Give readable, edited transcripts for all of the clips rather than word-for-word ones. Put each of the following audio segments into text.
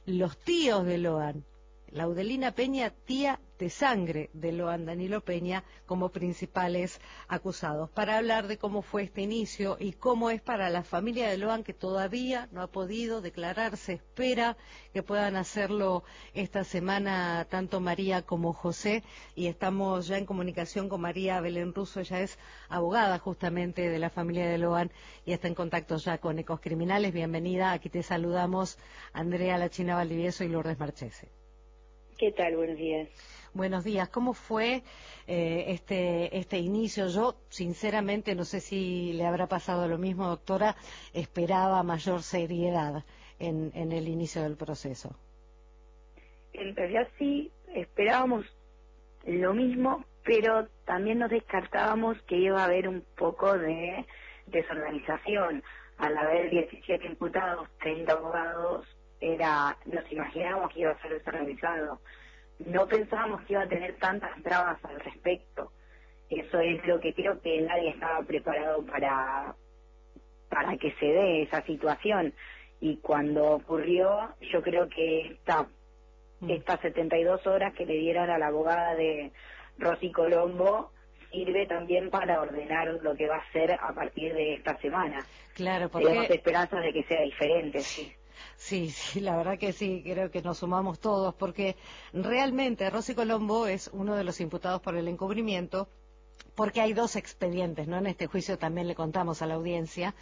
los tíos de Loan, Laudelina Peña, tía de sangre de Loan Danilo Peña, como principales acusados, para hablar de cómo fue este inicio y cómo es para la familia de Loan, que todavía no ha podido declararse. Espera que puedan hacerlo esta semana tanto María como José, y estamos ya en comunicación con María Belén Russo. Ella es abogada justamente de la familia de Loan y está en contacto ya con Ecos Criminales. Bienvenida, aquí te saludamos Andrea La China Valdivieso y Lourdes Marchese. ¿Qué tal? Buenos días. Buenos días. ¿Cómo fue este inicio? Yo, sinceramente, no sé si le habrá pasado lo mismo, doctora, esperaba mayor seriedad en el inicio del proceso. En realidad sí, esperábamos lo mismo, pero también nos descartábamos que iba a haber un poco de desorganización. Al haber 17 imputados, 30 abogados, nos imaginábamos que iba a ser desorganizado. No pensábamos que iba a tener tantas trabas al respecto. Eso es lo que creo que nadie estaba preparado para que se dé esa situación. Y cuando ocurrió, yo creo que estas 72 horas que le dieron a la abogada de Rosy Colombo sirve también para ordenar lo que va a ser a partir de esta semana. Claro, porque tenemos esperanzas de que sea diferente, sí. Sí, la verdad que sí, creo que nos sumamos todos, porque realmente Rosy Colombo es uno de los imputados por el encubrimiento, porque hay dos expedientes, ¿no? En este juicio también le contamos a la audiencia,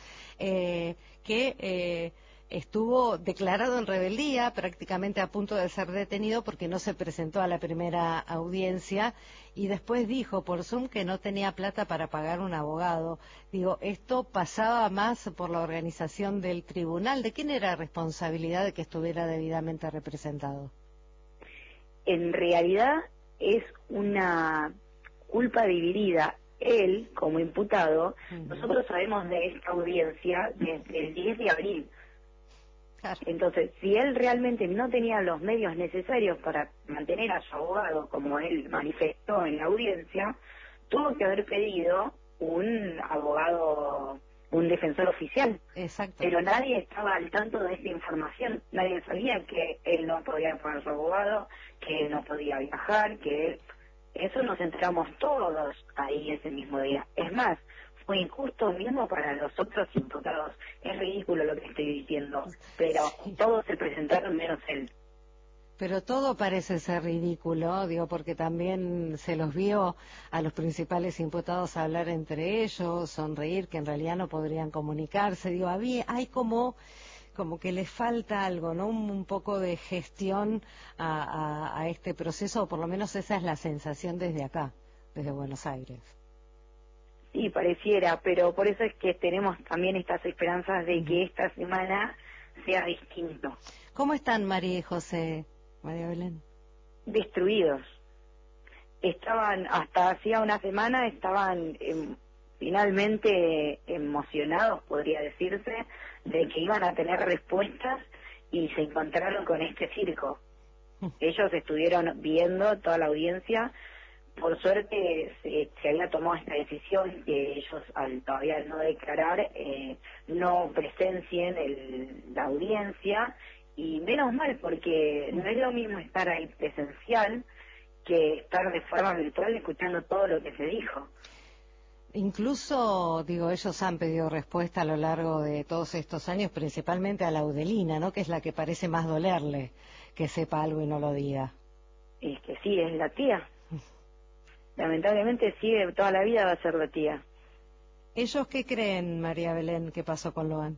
que estuvo declarado en rebeldía, prácticamente a punto de ser detenido porque no se presentó a la primera audiencia, y después dijo por Zoom que no tenía plata para pagar un abogado. Digo, esto pasaba más por la organización del tribunal. ¿De quién era responsabilidad de que estuviera debidamente representado? En realidad es una culpa dividida. Él, como imputado, nosotros sabemos de esta audiencia desde el 10 de abril. Claro. Entonces, si él realmente no tenía los medios necesarios para mantener a su abogado, como él manifestó en la audiencia, tuvo que haber pedido un abogado, un defensor oficial. Exacto. Pero nadie estaba al tanto de esta información. Nadie sabía que él no podía pagar su abogado, que él no podía viajar, eso nos enteramos todos ahí ese mismo día. Es más, fue injusto mismo para los otros imputados. Es ridículo lo que estoy diciendo, pero sí, todos se presentaron menos él. Pero todo parece ser ridículo, digo, porque también se los vio a los principales imputados hablar entre ellos, sonreír, que en realidad no podrían comunicarse. Digo, hay como que les falta algo, ¿no? Un poco de gestión a este proceso, o por lo menos esa es la sensación desde acá, desde Buenos Aires. Sí, pareciera, pero por eso es que tenemos también estas esperanzas de que esta semana sea distinto. ¿Cómo están María y José, María Belén? Destruidos. Estaban, hasta hacía una semana, estaban finalmente emocionados, podría decirse, de que iban a tener respuestas, y se encontraron con este circo. Ellos estuvieron viendo toda la audiencia. Por suerte se había tomado esta decisión que ellos, al todavía no declarar, no presencien la audiencia, y menos mal, porque no es lo mismo estar ahí presencial que estar de forma virtual escuchando todo lo que se dijo. Incluso, digo, ellos han pedido respuesta a lo largo de todos estos años, principalmente a Laudelina, ¿no? Que es la que parece más dolerle que sepa algo y no lo diga. Es que sí, es la tía. Lamentablemente sí, toda la vida va a ser la tía. ¿Ellos qué creen, María Belén, que pasó con Loan?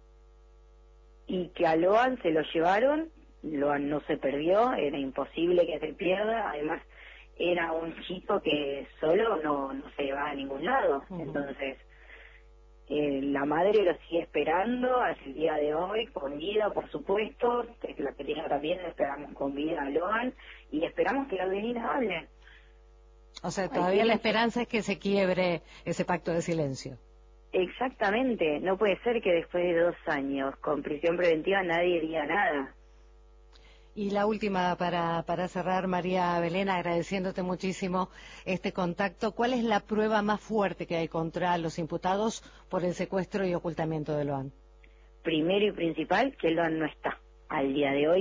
Y que a Loan se lo llevaron. Loan no se perdió, era imposible que se pierda. Además, era un chico que solo no se va a ningún lado. Entonces, la madre lo sigue esperando hasta el día de hoy, con vida, por supuesto. La pequeña también esperamos con vida a Loan, y esperamos que la Laudelina hable. O sea, todavía la esperanza es que se quiebre ese pacto de silencio. Exactamente, no puede ser que después de 2 años con prisión preventiva nadie diga nada. Y la última para cerrar, María Belén, agradeciéndote muchísimo este contacto. ¿Cuál es la prueba más fuerte que hay contra los imputados por el secuestro y ocultamiento de Loan? Primero y principal, que Loan no está. Al día de hoy